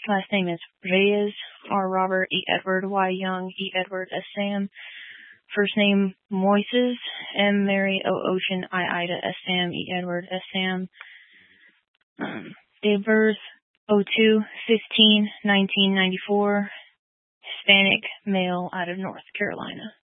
Last name is Reyes, R. Robert, E. Edward, Y. Young, E. Edward, S. Sam. First name Moises, M. Mary, O. Ocean, I. Ida, S. Sam, E. Edward, S. Sam. Date of birth 02/15/1994. Hispanic, male, out of North Carolina.